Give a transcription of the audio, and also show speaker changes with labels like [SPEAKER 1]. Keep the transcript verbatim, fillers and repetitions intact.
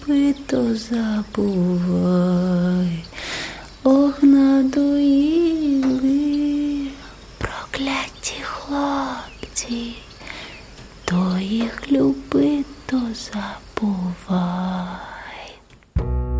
[SPEAKER 1] люби, то забувай. Ох, надоїли прокляті хлопці, то їх люби, то забувай.